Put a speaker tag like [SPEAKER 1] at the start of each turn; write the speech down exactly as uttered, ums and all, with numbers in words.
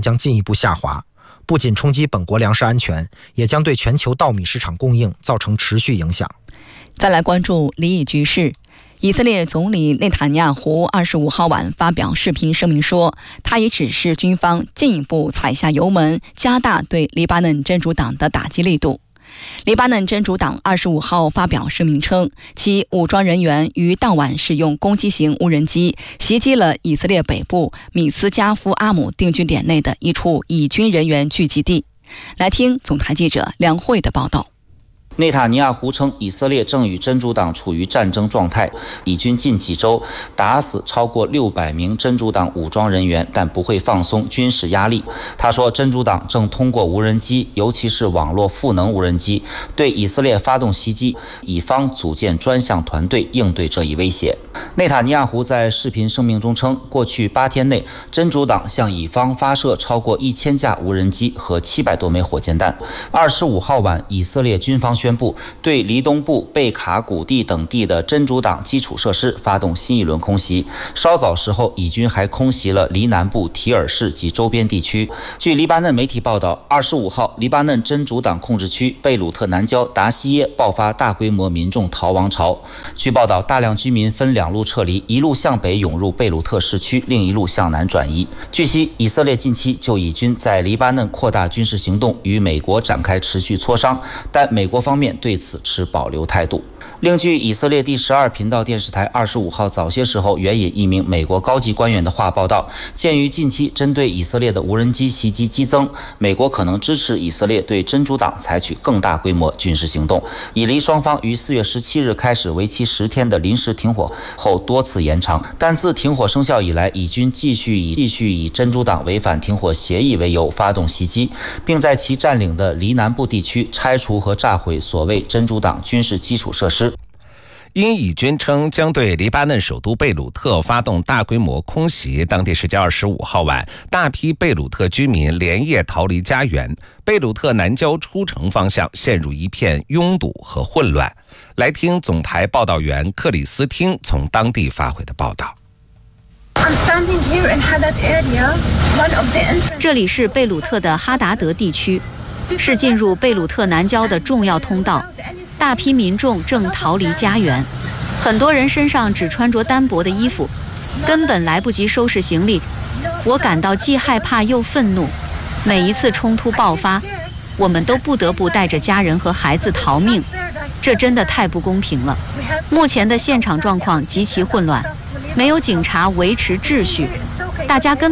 [SPEAKER 1] 将进一步下滑，不仅冲击本国粮食安全，也将对全球稻米市场供应造成持续影响。
[SPEAKER 2] 再来关注离异局势。以色列总理内塔尼亚胡二十五号晚发表视频声明说，他已指示军方进一步踩下油门，加大对黎巴嫩真主党的打击力度。黎巴嫩真主党二十五号发表声明称，其武装人员于当晚使用攻击型无人机袭击了以色列北部米斯加夫阿姆定居点内的一处以军人员聚集地。来听总台记者梁慧的报道。
[SPEAKER 3] 内塔尼亚胡称，以色列正与真主党处于战争状态，以军近几周打死超过六百名真主党武装人员，但不会放松军事压力。他说，真主党正通过无人机，尤其是网络赋能无人机，对以色列发动袭击，以方组建专项团队应对这一威胁。内塔尼亚胡在视频声明中称，过去八天内，真主党向以方发射超过一千架无人机和七百多枚火箭弹。二十五号晚，以色列军方宣布对黎东部贝卡谷地等地的真主党基础设施发动新一轮空袭。稍早时候，以军还空袭了黎南部提尔市及周边地区。据黎巴嫩媒体报道，二十五号，黎巴嫩真主党控制区贝鲁特南郊达西耶爆发大规模民众逃亡潮。据报道，大量居民分两路撤离，一路向北涌入贝鲁特市区，另一路向南转移。据悉，以色列近期就以军在黎巴嫩扩大军事行动与美国展开持续磋商，但美国方面对此持保留态度。另据以色列第十二频道电视台二十五号早些时候援引一名美国高级官员的话报道，鉴于近期针对以色列的无人机袭击激增，美国可能支持以色列对真主党采取更大规模军事行动。以黎双方于四月十七日开始为期十天的临时停火后多次延长，但自停火生效以来，以军继续以继续以真主党违反停火协议为由发动袭击，并在其占领的黎南部地区拆除和炸毁所谓真主党军事基础设施。
[SPEAKER 4] 因以军称将对黎巴嫩首都贝鲁特发动大规模空袭，当地时间二十五号晚，大批贝鲁特居民连夜逃离家园，贝鲁特南郊出城方向陷入一片拥堵和混乱。来听总台报道员克里斯汀从当地发回的报道。
[SPEAKER 5] 这里是贝鲁特的哈达德地区，是进入贝鲁特南郊的重要通道。大批民众正逃离家园，很多人身上只穿着单薄的衣服，根本来不及收拾行李。我感到既害怕又愤怒。每一次冲突爆发，我们都不得不带着家人和孩子逃命，这真的太不公平了。目前的现场状况极其混乱，没有警察维持秩序，大家根